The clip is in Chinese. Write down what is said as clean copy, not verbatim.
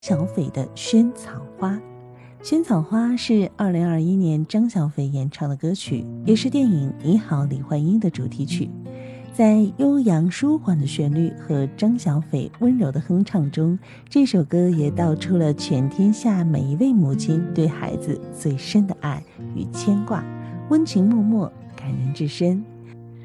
小斐的《萱草花》。《萱草花》是2021年张小斐演唱的歌曲，也是电影《你好，李焕英》的主题曲。在悠扬舒缓的旋律和张小斐温柔的哼唱中，这首歌也道出了全天下每一位母亲对孩子最深的爱与牵挂，温情脉脉，感人至深。